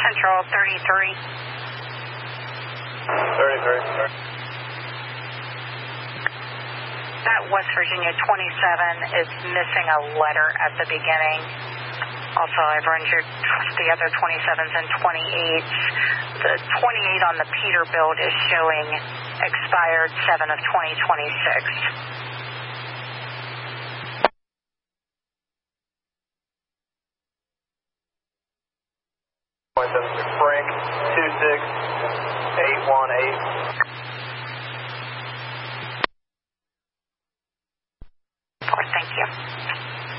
Central 33. 33. That West Virginia 27 is missing a letter at the beginning. Also, I've run the other 27s and 28s. The 28 on the Peterbilt is showing expired 7 of 2026. Frank 26818. Thank you.